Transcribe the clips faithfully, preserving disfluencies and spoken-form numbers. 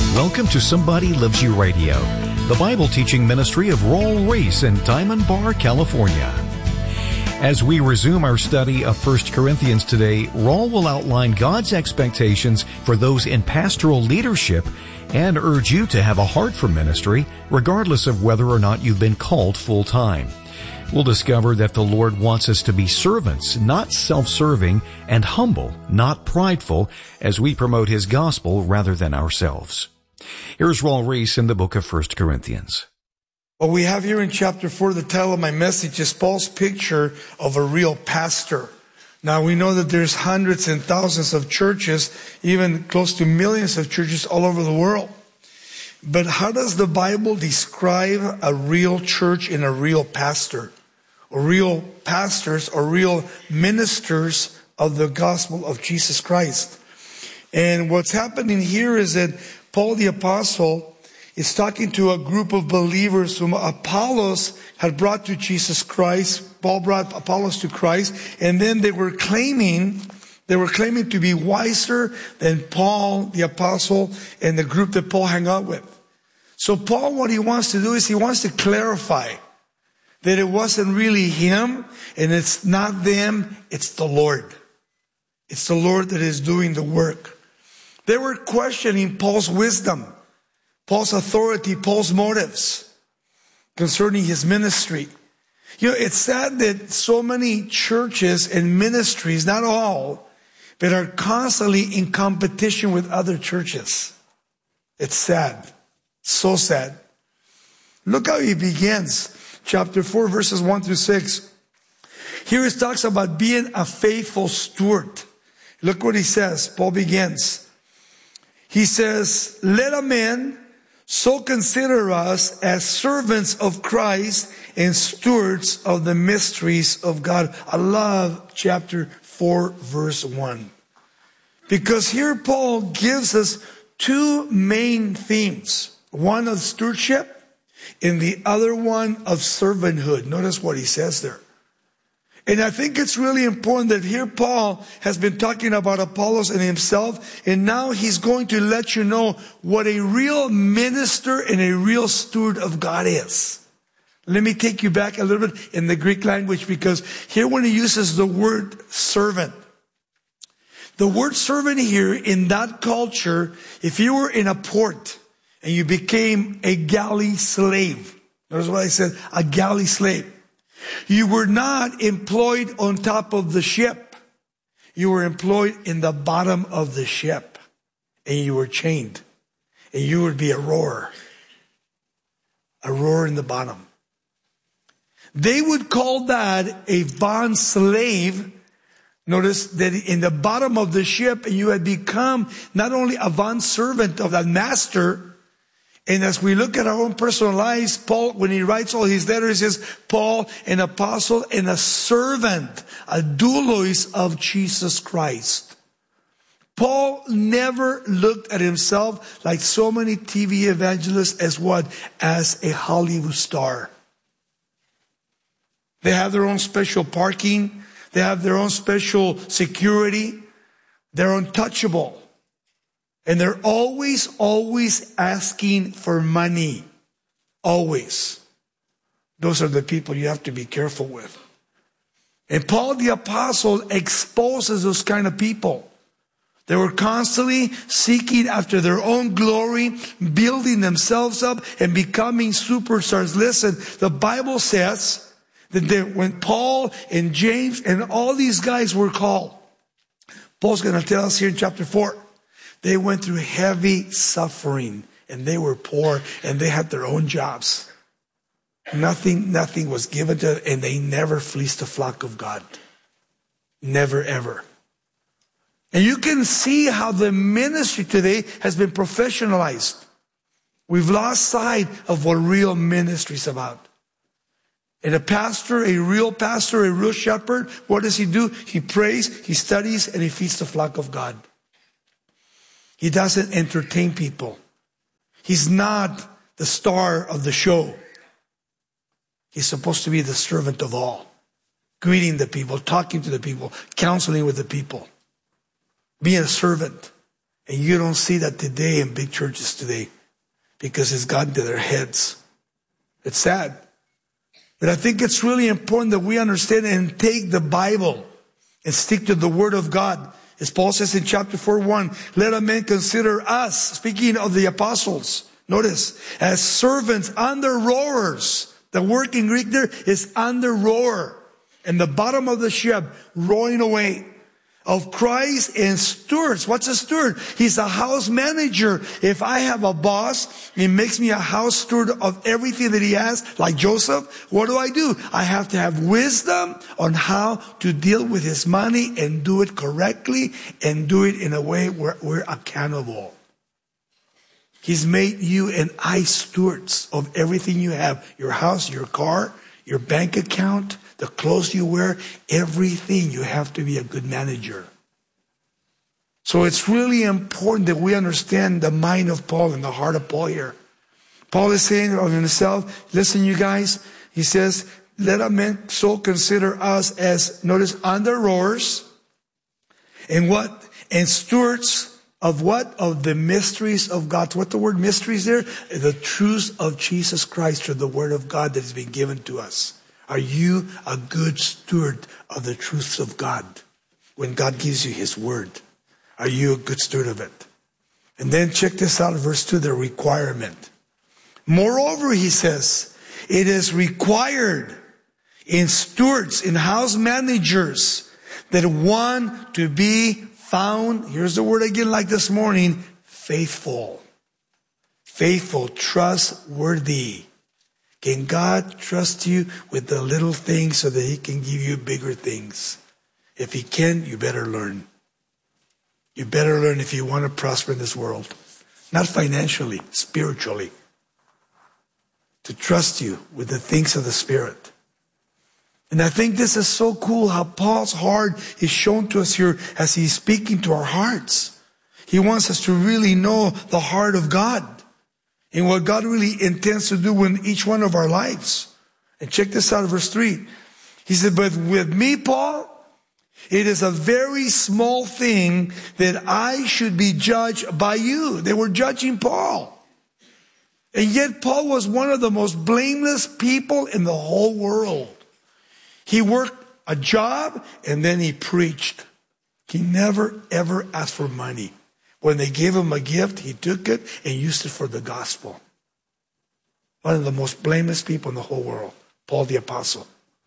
Welcome to Somebody Loves You Radio, the Bible teaching ministry of Raul Ries in Diamond Bar, California. As we resume our study of First Corinthians today, Raul will outline God's expectations for those in pastoral leadership and urge you to have a heart for ministry, regardless of whether or not you've been called full-time. We'll discover that the Lord wants us to be servants, not self-serving, and humble, not prideful, as we promote His gospel rather than ourselves. Here's Raul Ries in the book of First Corinthians. What we have here in chapter four, the title of my message is Paul's picture of a real pastor. Now we know that there's hundreds and thousands of churches, even close to millions of churches all over the world. But how does the Bible describe a real church and a real pastor? Or real pastors or real ministers of the gospel of Jesus Christ? And what's happening here is that Paul the Apostle is talking to a group of believers whom Apollos had brought to Jesus Christ. Paul brought Apollos to Christ, and then they were claiming, they were claiming to be wiser than Paul the Apostle and the group that Paul hung out with. So Paul, what he wants to do is he wants to clarify that it wasn't really him, and it's not them, it's the Lord. It's the Lord that is doing the work. They were questioning Paul's wisdom, Paul's authority, Paul's motives concerning his ministry. You know, it's sad that so many churches and ministries, not all, but are constantly in competition with other churches. It's sad. So sad. Look how he begins. Chapter four, verses one through six. Here it talks about being a faithful steward. Look what he says. Paul begins. He says, let a man so consider us as servants of Christ and stewards of the mysteries of God. I love chapter four, verse one. Because here Paul gives us two main themes. One of stewardship and the other one of servanthood. Notice what he says there. And I think it's really important that here Paul has been talking about Apollos and himself, and now he's going to let you know what a real minister and a real steward of God is. Let me take you back a little bit in the Greek language, because here when he uses the word servant, the word servant here in that culture, if you were in a port and you became a galley slave, notice what I said, a galley slave. You were not employed on top of the ship. You were employed in the bottom of the ship. And you were chained. And you would be a rower. A rower in the bottom. They would call that a bond slave. Notice that in the bottom of the ship, you had become not only a bond servant of that master. And as we look at our own personal lives, Paul, when he writes all his letters, he says, Paul, an apostle and a servant, a doulos of Jesus Christ. Paul never looked at himself like so many T V evangelists as what? As a Hollywood star. They have their own special parking. They have their own special security. They're untouchable. And they're always, always asking for money. Always. Those are the people you have to be careful with. And Paul the Apostle exposes those kind of people. They were constantly seeking after their own glory, building themselves up and becoming superstars. Listen, the Bible says that they, when Paul and James and all these guys were called, Paul's going to tell us here in chapter four, they went through heavy suffering, and they were poor, and they had their own jobs. Nothing, nothing was given to them, and they never fleeced the flock of God. Never, ever. And you can see how the ministry today has been professionalized. We've lost sight of what real ministry is about. And a pastor, a real pastor, a real shepherd, what does he do? He prays, he studies, and he feeds the flock of God. He doesn't entertain people. He's not the star of the show. He's supposed to be the servant of all. Greeting the people, talking to the people, counseling with the people. Being a servant. And you don't see that today in big churches today because it's gotten to their heads. It's sad. But I think it's really important that we understand and take the Bible and stick to the Word of God. As Paul says in chapter four, one, let a man consider us, speaking of the apostles, notice, as servants under rowers. The word in Greek there is under rower. In the bottom of the ship, rowing away. Of Christ and stewards. What's a steward? He's a house manager. If I have a boss, he makes me a house steward of everything that he has, like Joseph. What do I do? I have to have wisdom on how to deal with his money and do it correctly and do it in a way where we're accountable. He's made you and I stewards of everything you have. Your house, your car, your bank account, the clothes you wear, everything. You have to be a good manager. So it's really important that we understand the mind of Paul and the heart of Paul here. Paul is saying of himself, listen you guys, he says, let a man so consider us as, notice, under rowers, and what? And stewards of what? Of the mysteries of God. What the word mysteries there? The truths of Jesus Christ, or the word of God that has been given to us. Are you a good steward of the truths of God? When God gives you his word, are you a good steward of it? And then check this out in verse two, the requirement. Moreover, he says, it is required in stewards, in house managers, that one to be found, here's the word again like this morning, faithful. Faithful, trustworthy. Can God trust you with the little things so that he can give you bigger things? If he can, you better learn. You better learn if you want to prosper in this world. Not financially, spiritually. To trust you with the things of the Spirit. And I think this is so cool how Paul's heart is shown to us here as he's speaking to our hearts. He wants us to really know the heart of God. And what God really intends to do in each one of our lives. And check this out in verse three. He said, but with me, Paul, it is a very small thing that I should be judged by you. They were judging Paul. And yet Paul was one of the most blameless people in the whole world. He worked a job and then he preached. He never ever asked for money. When they gave him a gift, he took it and used it for the gospel. One of the most blameless people in the whole world, Paul the Apostle.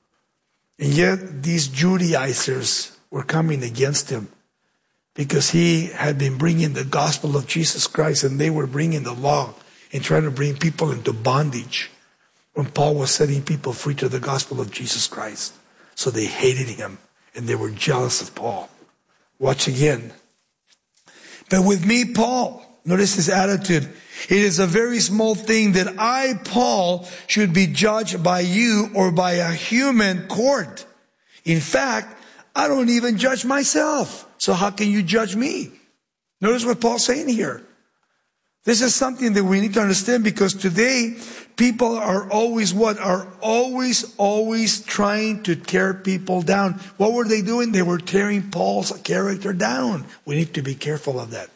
And yet these Judaizers were coming against him because he had been bringing the gospel of Jesus Christ, and they were bringing the law and trying to bring people into bondage when Paul was setting people free to the gospel of Jesus Christ. So they hated him and they were jealous of Paul. Watch again. But with me, Paul, notice his attitude. It is a very small thing that I, Paul, should be judged by you or by a human court. In fact, I don't even judge myself. So how can you judge me? Notice what Paul's saying here. This is something that we need to understand, because today people are always what? Are always, always trying to tear people down. What were they doing? They were tearing Paul's character down. We need to be careful of that.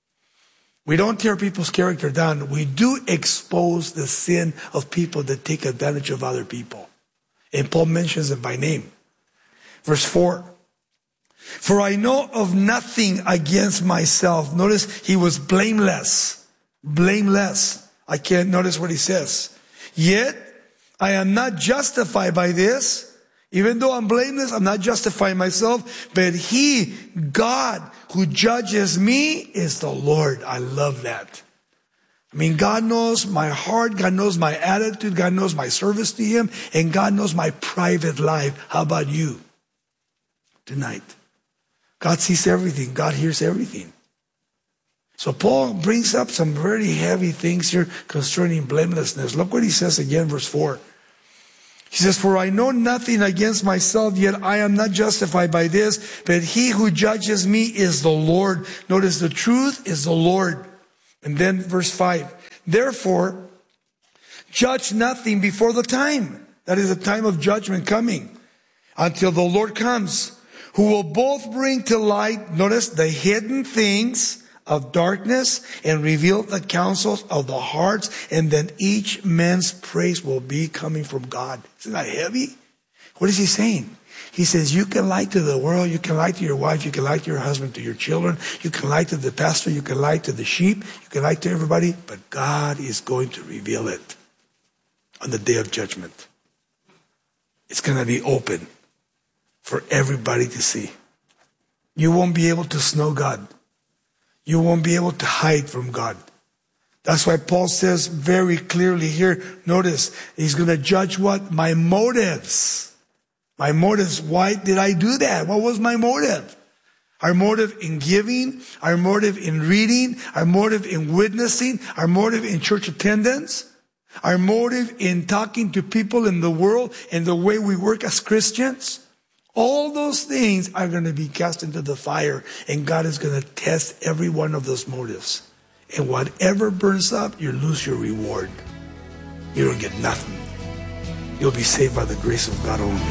We don't tear people's character down. We do expose the sin of people that take advantage of other people. And Paul mentions it by name. Verse four. For I know of nothing against myself. Notice he was blameless. Blameless. I can't notice what he says. Yet I am not justified by this. Even though I'm blameless, I'm not justifying myself. But he, God, who judges me is the Lord. I love that. I mean, God knows my heart. God knows my attitude. God knows my service to him. And God knows my private life. How about you tonight? God sees everything. God hears everything. So Paul brings up some very heavy things here concerning blamelessness. Look what he says again, verse four. He says, for I know nothing against myself, yet I am not justified by this, but he who judges me is the Lord. Notice the truth is the Lord. And then verse five. Therefore, judge nothing before the time. That is a time of judgment coming. Until the Lord comes, who will both bring to light, notice, the hidden things of darkness and reveal the counsels of the hearts, and then each man's praise will be coming from God. Isn't that heavy? What is he saying? He says, you can lie to the world, you can lie to your wife, you can lie to your husband, to your children, you can lie to the pastor, you can lie to the sheep, you can lie to everybody, but God is going to reveal it on the day of judgment. It's going to be open for everybody to see. You won't be able to snow God. You won't be able to hide from God. That's why Paul says very clearly here, notice, he's going to judge what? My motives. My motives. Why did I do that? What was my motive? Our motive in giving, our motive in reading, our motive in witnessing, our motive in church attendance, our motive in talking to people in the world and the way we work as Christians. All those things are going to be cast into the fire, and God is going to test every one of those motives. And whatever burns up, you lose your reward. You don't get nothing. You'll be saved by the grace of God only.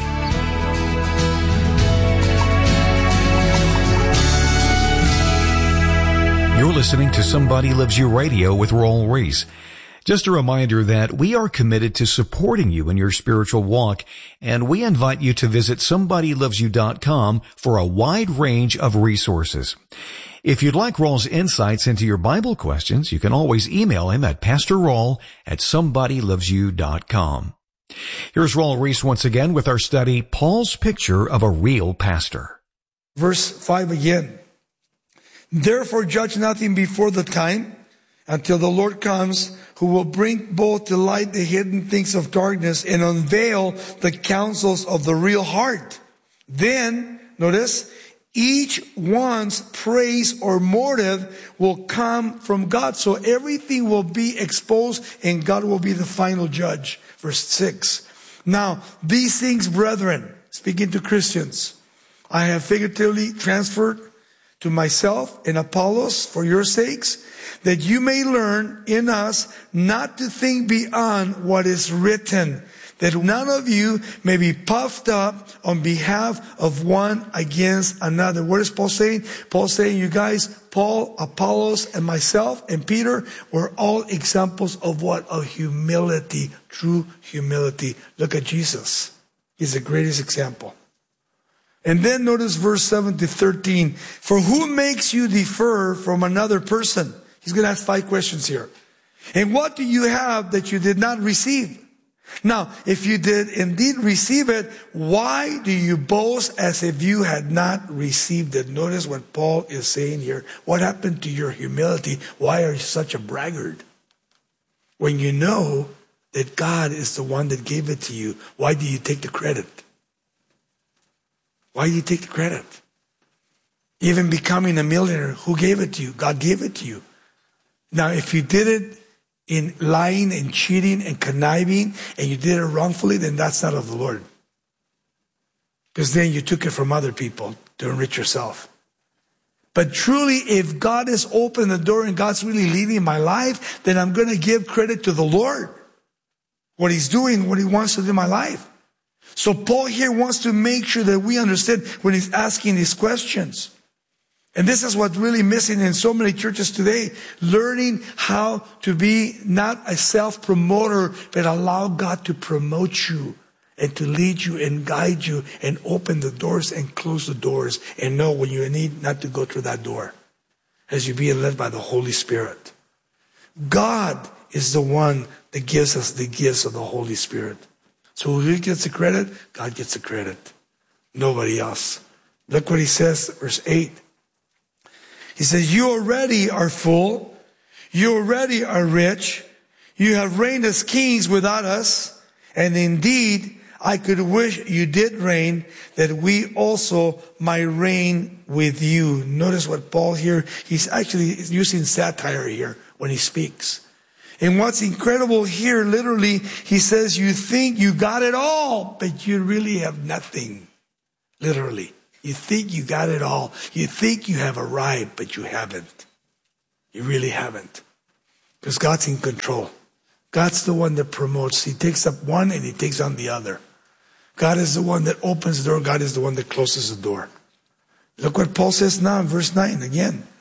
You're listening to Somebody Loves You Radio with Raul Ries. Just a reminder that we are committed to supporting you in your spiritual walk, and we invite you to visit somebody loves you dot com for a wide range of resources. If you'd like Raul's insights into your Bible questions, you can always email him at pastor raul at somebody loves you dot com. Here's Raul Ries once again with our study, Paul's Picture of a Real Pastor. Verse five again. Therefore judge nothing before the time, until the Lord comes, who will bring both to light the hidden things of darkness and unveil the counsels of the real heart. Then, notice, each one's praise or motive will come from God. So everything will be exposed and God will be the final judge. Verse six. Now, these things, brethren, speaking to Christians, I have figuratively transferred to myself and Apollos for your sakes, that you may learn in us not to think beyond what is written, that none of you may be puffed up on behalf of one against another. What is Paul saying? Paul saying, you guys, Paul, Apollos, and myself, and Peter were all examples of what? Of humility, true humility. Look at Jesus. He's the greatest example. And then notice verse seven to thirteen. For who makes you differ from another person? He's going to ask five questions here. And what do you have that you did not receive? Now, if you did indeed receive it, why do you boast as if you had not received it? Notice what Paul is saying here. What happened to your humility? Why are you such a braggart? When you know that God is the one that gave it to you, why do you take the credit? Why do you take the credit? Even becoming a millionaire, who gave it to you? God gave it to you. Now, if you did it in lying and cheating and conniving, and you did it wrongfully, then that's not of the Lord. Because then you took it from other people to enrich yourself. But truly, if God has opened the door and God's really leading my life, then I'm going to give credit to the Lord. What He's doing, what He wants to do in my life. So Paul here wants to make sure that we understand when he's asking these questions. And this is what's really missing in so many churches today. Learning how to be not a self-promoter, but allow God to promote you and to lead you and guide you and open the doors and close the doors and know when you need not to go through that door as you're being led by the Holy Spirit. God is the one that gives us the gifts of the Holy Spirit. So who gets the credit? God gets the credit. Nobody else. Look what he says, verse eight. He says, you already are full. You already are rich. You have reigned as kings without us. And indeed, I could wish you did reign, that we also might reign with you. Notice what Paul here, he's actually using satire here when he speaks. And what's incredible here, literally, he says, you think you got it all, but you really have nothing. Literally. You think you got it all. You think you have arrived, but you haven't. You really haven't. Because God's in control. God's the one that promotes. He takes up one and He takes on the other. God is the one that opens the door. God is the one that closes the door. Look what Paul says now in verse nine again.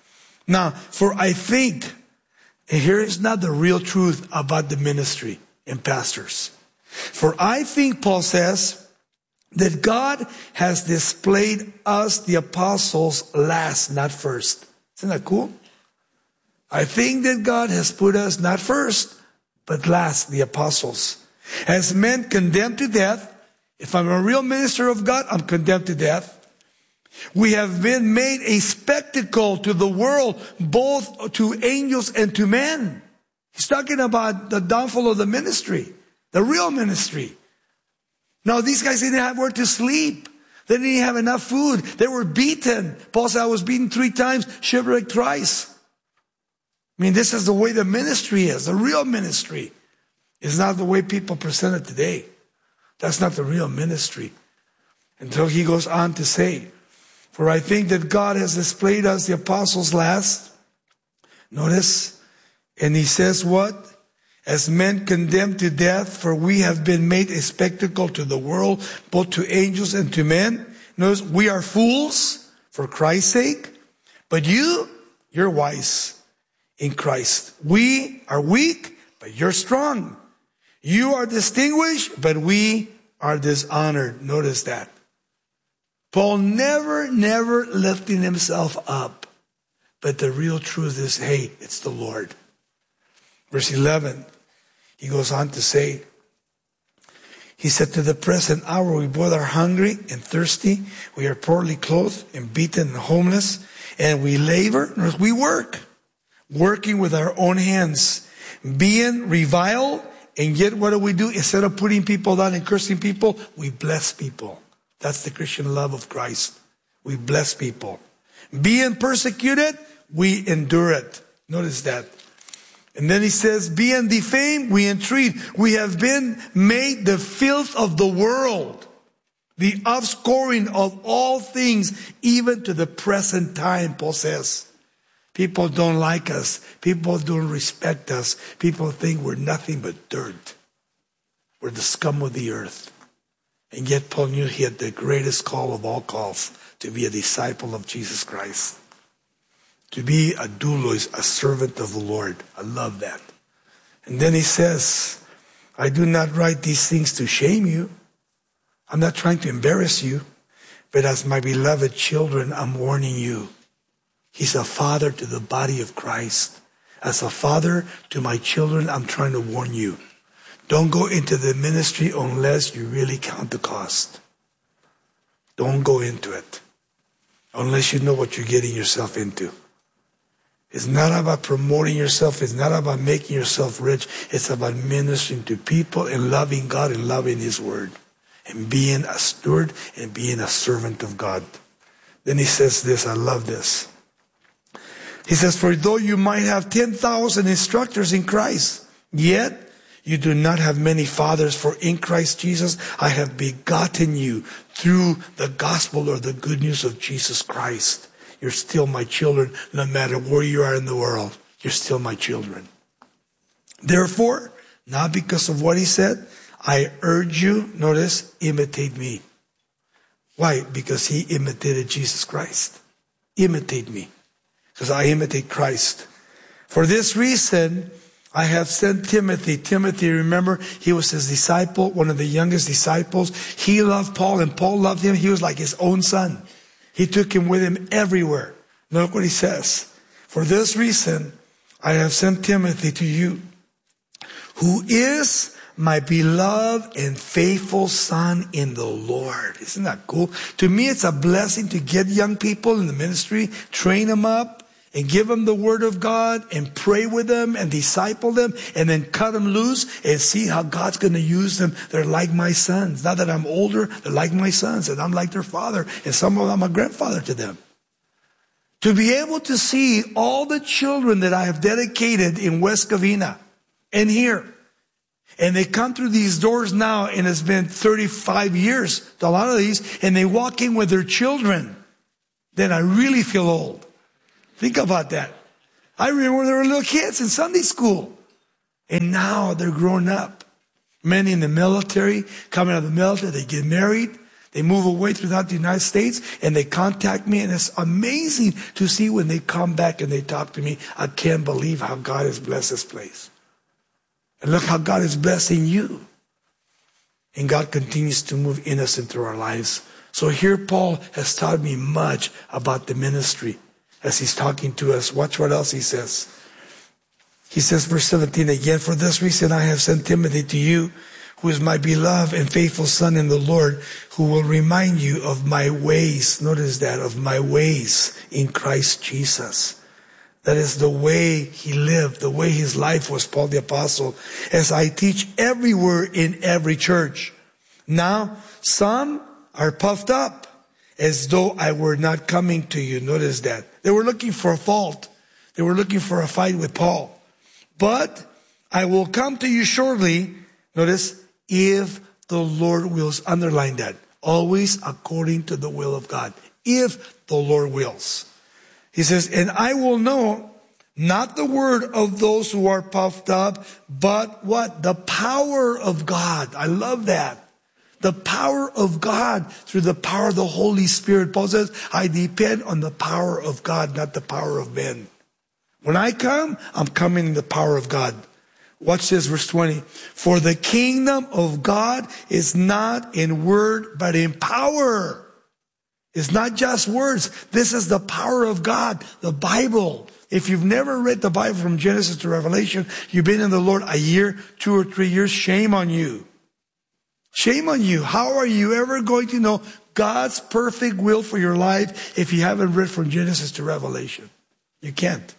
Now, for I think, and here is not the real truth about the ministry and pastors. For I think, Paul says, that God has displayed us, the apostles, last, not first. Isn't that cool? I think that God has put us not first, but last, the apostles. As men condemned to death. If I'm a real minister of God, I'm condemned to death. We have been made a spectacle to the world, both to angels and to men. He's talking about the downfall of the ministry, the real ministry. Now, these guys didn't have where to sleep. They didn't have enough food. They were beaten. Paul said, I was beaten three times, shipwrecked thrice. I mean, this is the way the ministry is, the real ministry. It's not the way people present it today. That's not the real ministry. Until he goes on to say, for I think that God has displayed us, the apostles, last. Notice, and he says what? As men condemned to death, for we have been made a spectacle to the world, both to angels and to men. Notice, we are fools for Christ's sake, but you, you're wise in Christ. We are weak, but you're strong. You are distinguished, but we are dishonored. Notice that. Paul never, never lifting himself up. But the real truth is, hey, it's the Lord. Verse eleven, he goes on to say, he said, to the present hour we both are hungry and thirsty. We are poorly clothed and beaten and homeless. And we labor, we work, working with our own hands, being reviled. And yet what do we do? Instead of putting people down and cursing people, we bless people. That's the Christian love of Christ. We bless people. Being persecuted, we endure it. Notice that. And then he says, being defamed, we entreat. We have been made the filth of the world, the offscoring of all things, even to the present time, Paul says. People don't like us. People don't respect us. People think we're nothing but dirt. We're the scum of the earth. And yet Paul knew he had the greatest call of all calls, to be a disciple of Jesus Christ. To be a doulos, a servant of the Lord. I love that. And then he says, I do not write these things to shame you. I'm not trying to embarrass you. But as my beloved children, I'm warning you. He's a father to the body of Christ. As a father to my children, I'm trying to warn you. Don't go into the ministry unless you really count the cost. Don't go into it unless you know what you're getting yourself into. It's not about promoting yourself. It's not about making yourself rich. It's about ministering to people and loving God and loving His Word. And being a steward and being a servant of God. Then he says this, I love this. He says, for though you might have ten thousand instructors in Christ, yet you do not have many fathers, for in Christ Jesus I have begotten you through the gospel or the good news of Jesus Christ. You're still my children, no matter where you are in the world. You're still my children. Therefore, not because of what he said, I urge you, notice, imitate me. Why? Because he imitated Jesus Christ. Imitate me. Because I imitate Christ. For this reason, I have sent Timothy. Timothy, remember, he was his disciple, one of the youngest disciples. He loved Paul and Paul loved him. He was like his own son. He took him with him everywhere. Look what he says. For this reason, I have sent Timothy to you, who is my beloved and faithful son in the Lord. Isn't that cool? To me, it's a blessing to get young people in the ministry, train them up, and give them the word of God, and pray with them, and disciple them, and then cut them loose, and see how God's going to use them. They're like my sons. Now that I'm older, they're like my sons, and I'm like their father, and some of them I'm a grandfather to them. To be able to see all the children that I have dedicated in West Covina, and here, and they come through these doors now, and it's been thirty-five years to a lot of these, and they walk in with their children, then I really feel old. Think about that. I remember when they were little kids in Sunday school. And now they're grown up. Many in the military, coming out of the military, they get married. They move away throughout the United States and they contact me, and it's amazing to see when they come back and they talk to me. I can't believe how God has blessed this place. And look how God is blessing you. And God continues to move in us and through our lives. So here Paul has taught me much about the ministry as he's talking to us. Watch what else he says. He says, verse seventeen again, for this reason I have sent Timothy to you, who is my beloved and faithful son in the Lord, who will remind you of my ways. Notice that, of my ways in Christ Jesus. That is the way he lived, the way his life was, Paul the Apostle, as I teach everywhere in every church. Now, some are puffed up as though I were not coming to you. Notice that. They were looking for a fault. They were looking for a fight with Paul. But I will come to you shortly. Notice, if the Lord wills. Underline that. Always according to the will of God. If the Lord wills. He says, and I will know not the word of those who are puffed up, but what? The power of God. I love that. The power of God through the power of the Holy Spirit. Paul says, I depend on the power of God, not the power of men. When I come, I'm coming in the power of God. Watch this, verse twenty. For the kingdom of God is not in word, but in power. It's not just words. This is the power of God, the Bible. If you've never read the Bible from Genesis to Revelation, you've been in the Lord a year, two or three years, shame on you. Shame on you. How are you ever going to know God's perfect will for your life if you haven't read from Genesis to Revelation? You can't.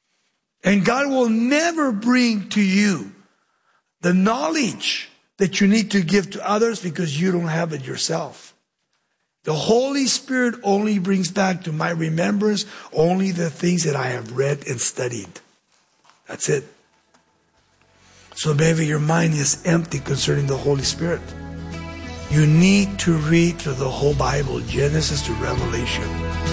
And God will never bring to you the knowledge that you need to give to others because you don't have it yourself. The Holy Spirit only brings back to my remembrance only the things that I have read and studied. That's it. So maybe your mind is empty concerning the Holy Spirit. You need to read through the whole Bible, Genesis to Revelation.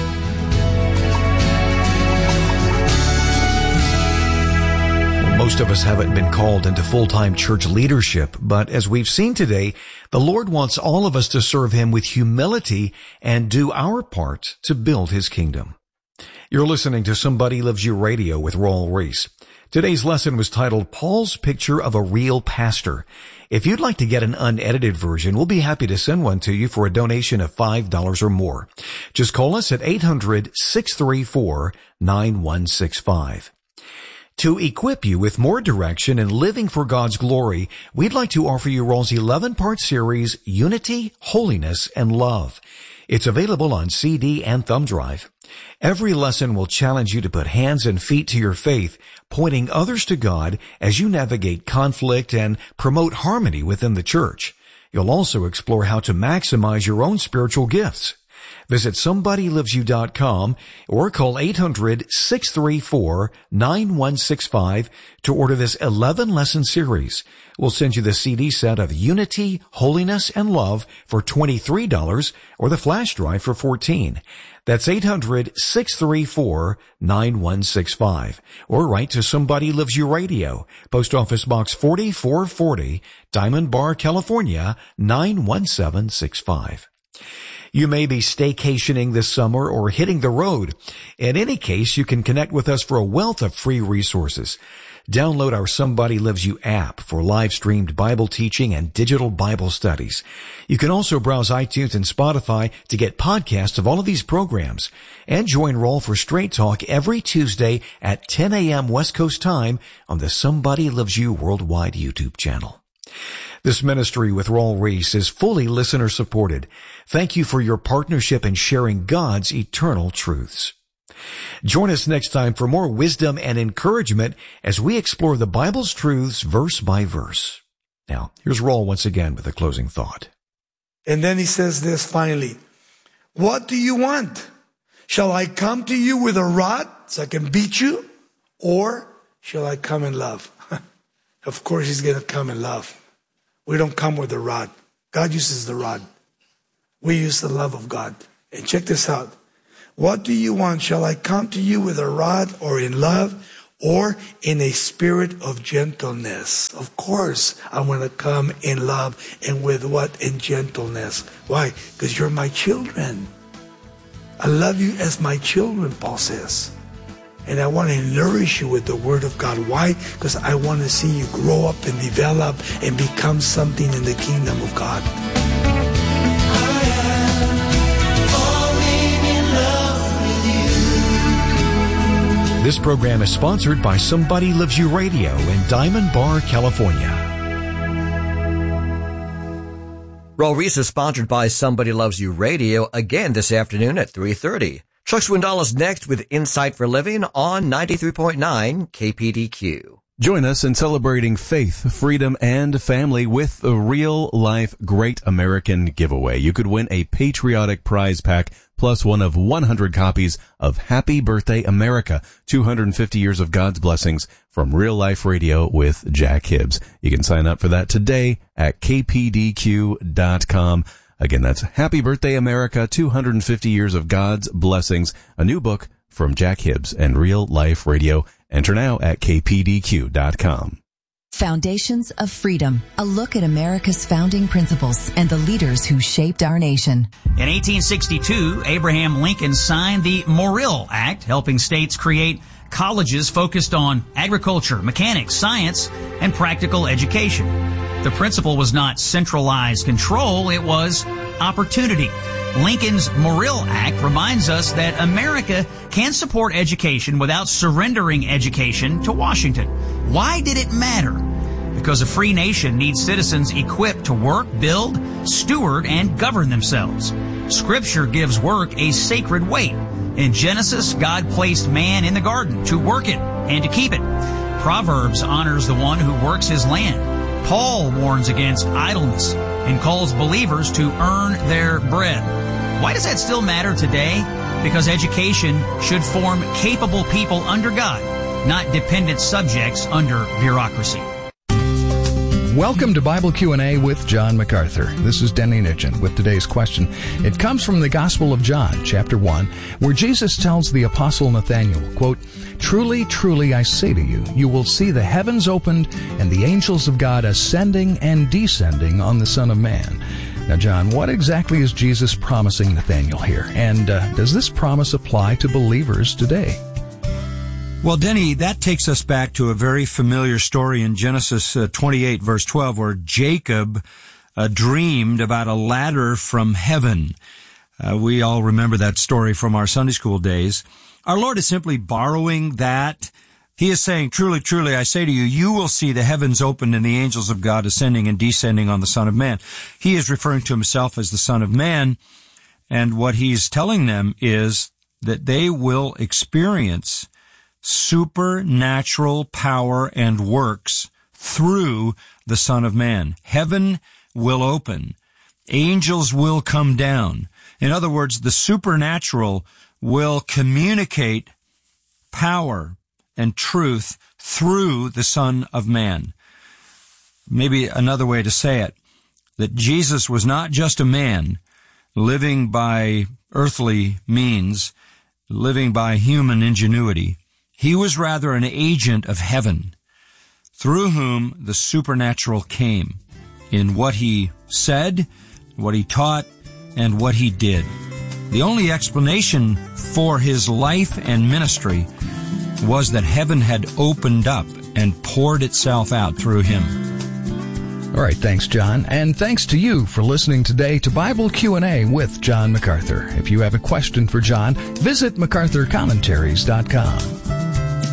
Most of us haven't been called into full-time church leadership, but as we've seen today, the Lord wants all of us to serve Him with humility and do our part to build His kingdom. You're listening to Somebody Loves You Radio with Raul Ries. Today's lesson was titled Paul's Picture of a Real Pastor. If you'd like to get an unedited version, we'll be happy to send one to you for a donation of five dollars or more. Just call us at eight hundred, six three four, nine one six five. To equip you with more direction in living for God's glory, we'd like to offer you Raul's eleven-part series, Unity, Holiness, and Love. It's available on C D and thumb drive. Every lesson will challenge you to put hands and feet to your faith, pointing others to God as you navigate conflict and promote harmony within the church. You'll also explore how to maximize your own spiritual gifts. Visit somebody lives you dot com or call eight hundred, six three four, nine one six five to order this eleven-lesson series. We'll send you the C D set of Unity, Holiness, and Love for twenty-three dollars or the flash drive for fourteen dollars. That's eight hundred, six three four, nine one six five. Or write to Somebody Loves You Radio, Post Office Box forty-four forty, Diamond Bar, California, nine one seven six five. You may be staycationing this summer or hitting the road. In any case, you can connect with us for a wealth of free resources. Download our Somebody Loves You app for live-streamed Bible teaching and digital Bible studies. You can also browse iTunes and Spotify to get podcasts of all of these programs. And join Raul for Straight Talk every Tuesday at ten a.m. West Coast time on the Somebody Loves You Worldwide YouTube channel. This ministry with Raul Ries is fully listener-supported. Thank you for your partnership in sharing God's eternal truths. Join us next time for more wisdom and encouragement as we explore the Bible's truths verse by verse. Now, here's Raul once again with a closing thought. And then he says this finally. What do you want? Shall I come to you with a rod so I can beat you? Or shall I come in love? Of course he's going to come in love. We don't come with a rod. God uses the rod. We use the love of God. And check this out. What do you want? Shall I come to you with a rod or in love? or in a spirit of gentleness. Of course, I want to come in love and with what? In gentleness. Why? Because you're my children. I love you as my children, Paul says. And I want to nourish you with the Word of God. Why? Because I want to see you grow up and develop and become something in the kingdom of God. This program is sponsored by Somebody Loves You Radio in Diamond Bar, California. Raul Reese is sponsored by Somebody Loves You Radio again this afternoon at three thirty. Chuck Swindoll is next with Insight for Living on ninety-three point nine K P D Q. Join us in celebrating faith, freedom, and family with the Real Life Great American Giveaway. You could win a patriotic prize pack plus one of one hundred copies of Happy Birthday America, two hundred fifty years of God's blessings from Real Life Radio with Jack Hibbs. You can sign up for that today at K P D Q dot com. Again, that's Happy Birthday America, two hundred fifty years of God's blessings, a new book from Jack Hibbs and Real Life Radio. Enter now at K P D Q dot com. Foundations of Freedom, a look at America's founding principles and the leaders who shaped our nation. In eighteen sixty-two, Abraham Lincoln signed the Morrill Act, helping states create colleges focused on agriculture, mechanics, science, and practical education. The principle was not centralized control, it was opportunity. Lincoln's Morrill Act reminds us that America can support education without surrendering education to Washington. Why did it matter? Because a free nation needs citizens equipped to work, build, steward, and govern themselves. Scripture gives work a sacred weight. In Genesis, God placed man in the garden to work it and to keep it. Proverbs honors the one who works his land. Paul warns against idleness and calls believers to earn their bread. Why does that still matter today? Because education should form capable people under God, not dependent subjects under bureaucracy. Welcome to Bible Q and A with John MacArthur. This is Denny Nugent with today's question. It comes from the Gospel of John, chapter one, where Jesus tells the Apostle Nathanael, quote, "Truly, truly, I say to you, you will see the heavens opened and the angels of God ascending and descending on the Son of Man." Now, John, what exactly is Jesus promising Nathanael here? And uh, does this promise apply to believers today? Well, Denny, that takes us back to a very familiar story in Genesis uh, twenty-eight, verse twelve, where Jacob uh, dreamed about a ladder from heaven. Uh, we all remember that story from our Sunday school days. Our Lord is simply borrowing that. He is saying, truly, truly, I say to you, you will see the heavens opened and the angels of God ascending and descending on the Son of Man. He is referring to himself as the Son of Man, and what he's telling them is that they will experience supernatural power and works through the Son of Man. Heaven will open. Angels will come down. In other words, the supernatural will communicate power and truth through the Son of Man. Maybe another way to say it, that Jesus was not just a man living by earthly means, living by human ingenuity. He was rather an agent of heaven, through whom the supernatural came in what he said, what he taught, and what he did. The only explanation for his life and ministry was that heaven had opened up and poured itself out through him. All right, thanks, John. And thanks to you for listening today to Bible Q and A with John MacArthur. If you have a question for John, visit MacArthur Commentaries dot com.